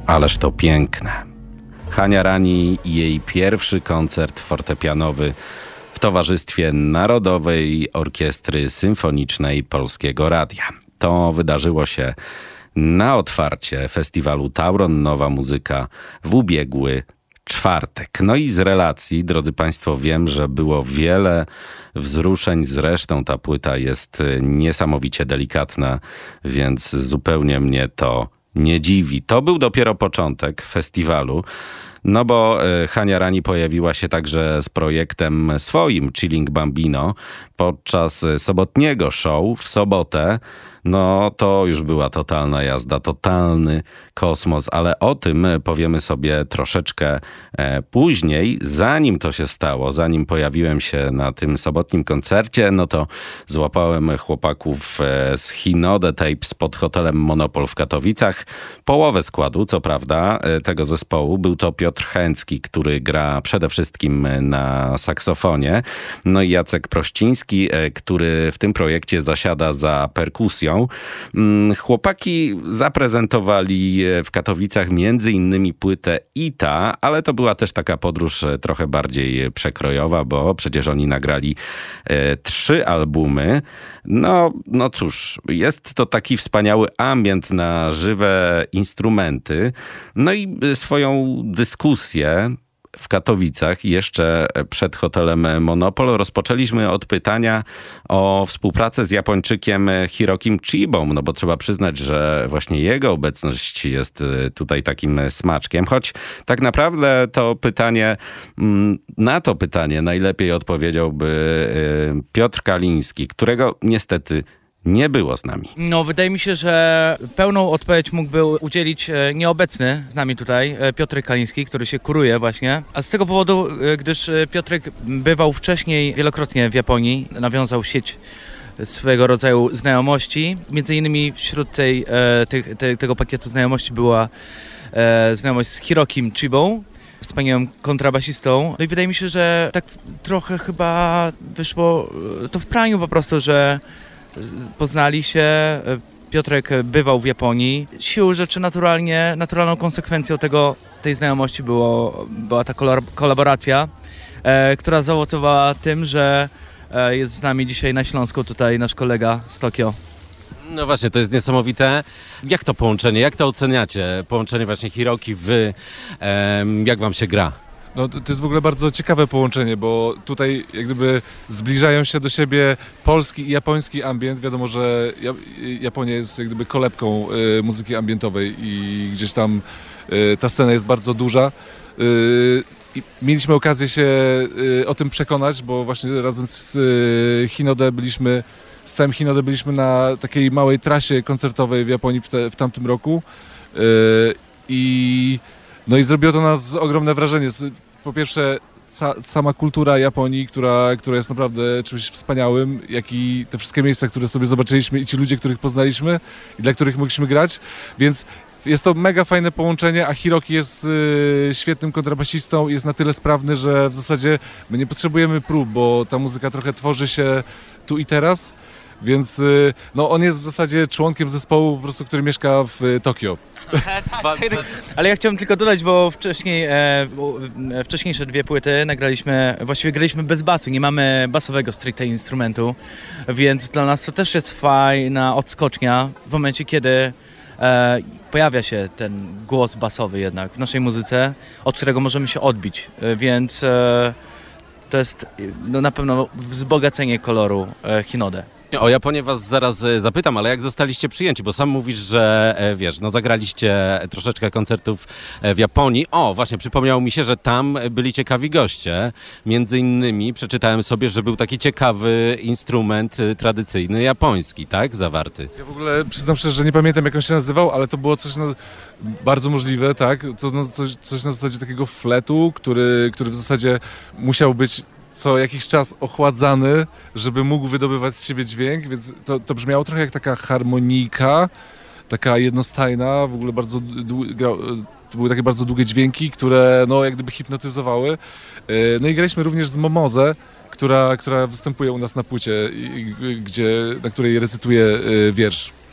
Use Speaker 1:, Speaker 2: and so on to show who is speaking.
Speaker 1: Ależ to piękne. Hania Rani i jej pierwszy koncert fortepianowy w towarzystwie Narodowej Orkiestry Symfonicznej Polskiego Radia. To wydarzyło się na otwarcie festiwalu Tauron Nowa Muzyka w ubiegły czwartek. No i z relacji, drodzy Państwo, wiem, że było wiele wzruszeń. Zresztą ta płyta jest niesamowicie delikatna, więc zupełnie mnie to nie dziwi. To był dopiero początek festiwalu. No bo Hania Rani pojawiła się także z projektem swoim, Chilling Bambino, podczas sobotniego show w sobotę. No to już była totalna jazda, totalny kosmos, ale o tym powiemy sobie troszeczkę później. Zanim to się stało, zanim pojawiłem się na tym sobotnim koncercie, no to złapałem chłopaków z Hinode Tapes pod hotelem Monopol w Katowicach. Połowę składu, co prawda, tego zespołu był to Piotr Chęcki, który gra przede wszystkim na saksofonie. No i Jacek Prościński, który w tym projekcie zasiada za perkusją. Chłopaki zaprezentowali w Katowicach między innymi płytę Ita, ale to była też taka podróż trochę bardziej przekrojowa, bo przecież oni nagrali 3 albumy. No cóż, jest to taki wspaniały ambient na żywe instrumenty. No i swoją dyskusję w Katowicach, jeszcze przed hotelem Monopol, rozpoczęliśmy od pytania o współpracę z Japończykiem Hirokim Chibą, no bo trzeba przyznać, że właśnie jego obecność jest tutaj takim smaczkiem, choć tak naprawdę na to pytanie najlepiej odpowiedziałby Piotr Kaliński, którego niestety nie było z nami.
Speaker 2: No, wydaje mi się, że pełną odpowiedź mógłby udzielić nieobecny z nami tutaj Piotrek Kaliński, który się kuruje właśnie. A z tego powodu, gdyż Piotrek bywał wcześniej wielokrotnie w Japonii, nawiązał sieć swego rodzaju znajomości. Między innymi wśród tego pakietu znajomości była znajomość z Hirokim Chibą, wspaniałym kontrabasistą. No i wydaje mi się, że tak trochę chyba wyszło to w praniu po prostu, że poznali się, Piotrek bywał w Japonii. Siłą rzeczy naturalną konsekwencją tej znajomości była ta kolaboracja, która zaowocowała tym, że jest z nami dzisiaj na Śląsku tutaj nasz kolega z Tokio.
Speaker 1: No właśnie, to jest niesamowite. Jak to połączenie, jak to oceniacie? Połączenie właśnie Hiroki, wy, jak wam się gra?
Speaker 3: No to jest w ogóle bardzo ciekawe połączenie, bo tutaj jak gdyby zbliżają się do siebie polski i japoński ambient. Wiadomo, że Japonia jest jak gdyby kolebką muzyki ambientowej i gdzieś tam ta scena jest bardzo duża. I mieliśmy okazję się o tym przekonać, bo właśnie razem z całym Hinode byliśmy na takiej małej trasie koncertowej w Japonii w tamtym roku. No i zrobiło to na nas ogromne wrażenie. Po pierwsze sama kultura Japonii, która jest naprawdę czymś wspaniałym, jak i te wszystkie miejsca, które sobie zobaczyliśmy i ci ludzie, których poznaliśmy i dla których mogliśmy grać, więc jest to mega fajne połączenie, a Hiroki jest świetnym kontrabasistą i jest na tyle sprawny, że w zasadzie my nie potrzebujemy prób, bo ta muzyka trochę tworzy się tu i teraz, więc no, on jest w zasadzie członkiem zespołu, po prostu, który mieszka w Tokio.
Speaker 2: Ale ja chciałem tylko dodać, bo wcześniejsze 2 płyty właściwie graliśmy bez basu, nie mamy basowego stricte instrumentu, więc dla nas to też jest fajna odskocznia w momencie, kiedy pojawia się ten głos basowy jednak w naszej muzyce, od którego możemy się odbić, więc to jest no, na pewno wzbogacenie koloru Hinode.
Speaker 1: O Japonię was zaraz zapytam, ale jak zostaliście przyjęci? Bo sam mówisz, że wiesz, no zagraliście troszeczkę koncertów w Japonii. O, właśnie, przypomniało mi się, że tam byli ciekawi goście. Między innymi przeczytałem sobie, że był taki ciekawy instrument tradycyjny japoński, tak? Zawarty.
Speaker 3: Ja w ogóle przyznam szczerze, że nie pamiętam, jak on się nazywał, ale to było coś bardzo możliwe, tak? To coś na zasadzie takiego fletu, który w zasadzie musiał być co jakiś czas ochładzany, żeby mógł wydobywać z siebie dźwięk, więc to brzmiało trochę jak taka harmonijka, taka jednostajna, w ogóle bardzo to były takie bardzo długie dźwięki, które no jak gdyby hipnotyzowały. No i graliśmy również z Momozę, która występuje u nas na płycie, na której recytuje wiersz.